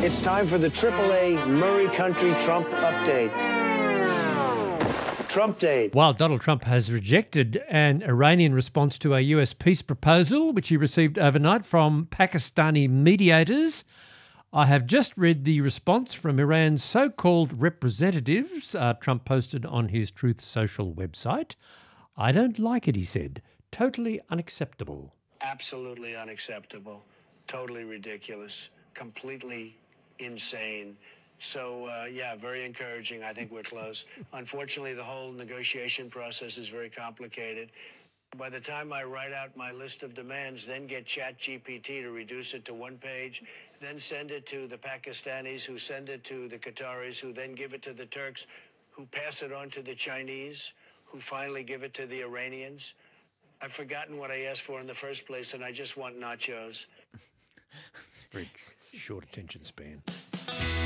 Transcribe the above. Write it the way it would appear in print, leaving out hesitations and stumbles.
It's time for the AAA Murray Country Trump update. Trump Date. While Donald Trump has rejected an Iranian response to a US peace proposal, which he received overnight from Pakistani mediators, I have just read the response from Iran's so-called representatives, Trump posted on his Truth Social website. I don't like it, he said. Totally unacceptable. Absolutely unacceptable. Totally ridiculous. Completely insane. So, very encouraging. I think we're close. Unfortunately, the whole negotiation process is very complicated. By the time I write out my list of demands, then get ChatGPT to reduce it to one page, then send it to the Pakistanis, who send it to the Qataris, who then give it to the Turks, who pass it on to the Chinese, who finally give it to the Iranians. I've forgotten what I asked for in the first place, and I just want nachos. Very short attention span.